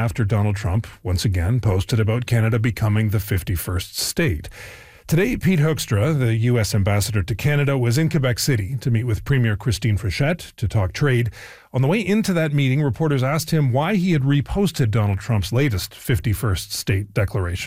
after Donald Trump once again posted about Canada becoming the 51st state. Today, Pete Hoekstra, the U.S. ambassador to Canada, was in Quebec City to meet with Premier Christine Frechette to talk trade. On the way into that meeting, reporters asked him why he had reposted Donald Trump's latest 51st state declaration.